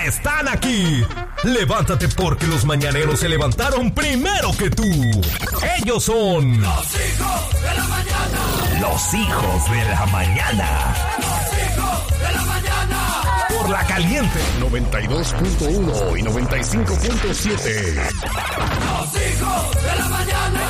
Están aquí. Levántate porque los mañaneros se levantaron primero que tú. Ellos son los hijos de la mañana. Los hijos de la mañana. Los hijos de la mañana. Por La Caliente 92.1 y 95.7. Los hijos de la mañana.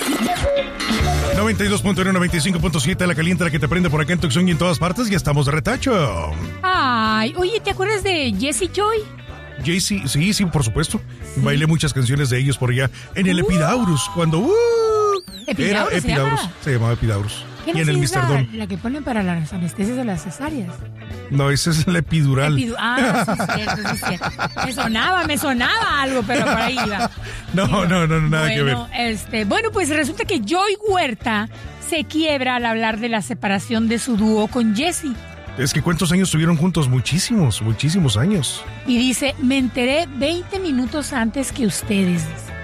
92.1, 95.7, La Caliente, la que te prende por acá en Tucson y en todas partes. Ya estamos de retacho. Ay, oye, ¿te acuerdas de Jesse Joy? Jesse, sí, por supuesto. Sí. Bailé muchas canciones de ellos por allá en el Epidaurus, cuando Epidaurus, era Epidaurus, se llamaba Epidaurus. ¿Qué y en el Mr. Don. La que ponen para las anestesias de las cesáreas. No, esa es la epidural. Sí, cierto. Me sonaba algo, pero por ahí iba. No, nada que ver. Bueno, pues resulta que Joy Huerta se quiebra al hablar de la separación de su dúo con Jesse. Es que ¿cuántos años estuvieron juntos? Muchísimos años. Y dice, me enteré 20 minutos antes que ustedes.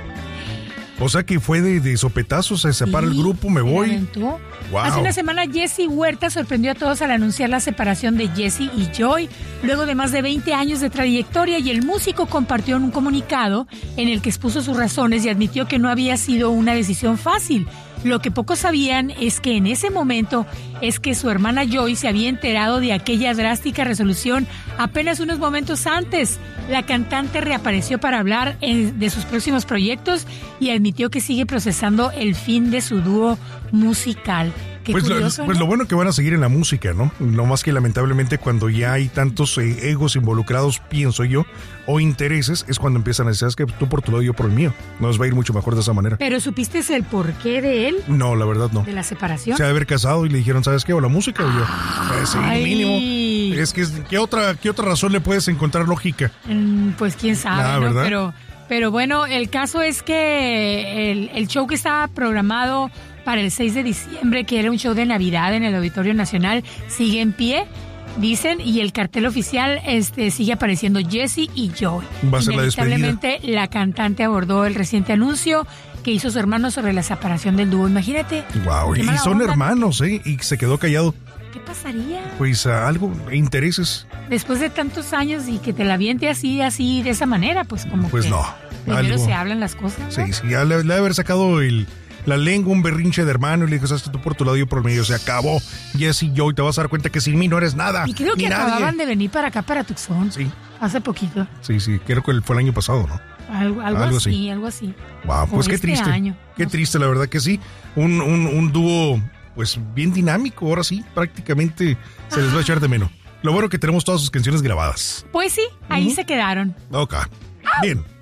O sea que fue de sopetazo, se separa el grupo, me voy. Wow. Hace una semana Jesse Huerta sorprendió a todos al anunciar la separación de Jesse y Joy, luego de más de 20 años de trayectoria, y el músico compartió un comunicado en el que expuso sus razones y admitió que no había sido una decisión fácil. Lo que pocos sabían es que en ese momento es que su hermana Joy se había enterado de aquella drástica resolución apenas unos momentos antes. La cantante reapareció para hablar de sus próximos proyectos y admitió que sigue procesando el fin de su dúo musical. Qué curioso, ¿no? Pues lo bueno que van a seguir en la música, ¿no? No más que lamentablemente cuando ya hay tantos egos involucrados, pienso yo, o intereses, es cuando empiezan a decir, ¿sabes qué? Tú por tu lado, yo por el mío. Nos va a ir mucho mejor de esa manera. ¿Pero supiste el porqué de él? No, la verdad no. ¿De la separación? Se ha de haber casado y le dijeron, ¿sabes qué? O la música o yo. Sí, mínimo. Es que, ¿qué otra razón le puedes encontrar lógica? Pues quién sabe, ¿no? ¿verdad? Pero bueno, el caso es que el show que estaba programado para el 6 de diciembre, que era un show de Navidad en el Auditorio Nacional, sigue en pie, dicen, y el cartel oficial sigue apareciendo Jesse y Joy. Va a ser la despedida. Inevitablemente, la cantante abordó el reciente anuncio que hizo su hermano sobre la separación del dúo. Imagínate. Wow, y son hermanos, y se quedó callado. ¿Qué pasaría? Pues algo, intereses. Después de tantos años y que te la aviente así, de esa manera, pues como pues que no. Primero se hablan las cosas, ¿no? Sí, ya le debe haber sacado la lengua, un berrinche de hermano, y le dijo, sabes que tú por tu lado, yo por el medio. Se acabó. Jesse y yo, y te vas a dar cuenta que sin mí no eres nada. Y creo que acababan de venir para acá, para Tucson. Sí. Hace poquito. Sí, creo que fue el año pasado, ¿no? Algo así. Wow, pues qué triste. Año. Qué triste, la verdad que sí. Un dúo, pues bien dinámico, ahora sí, prácticamente se les va a echar de menos. Lo bueno que tenemos todas sus canciones grabadas. Pues sí, ahí se quedaron. Ok, bien.